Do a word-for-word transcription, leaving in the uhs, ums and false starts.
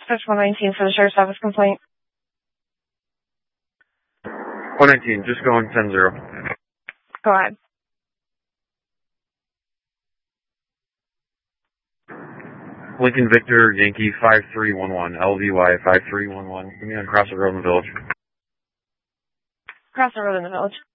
Search one nineteen for the Sheriff's Office complaint. one nineteen, just going ten zero. Go ahead. Lincoln Victor, Yankee five three one one, L V Y five three one one. Give me on Cross the Road in the Village. Cross the road in the Village.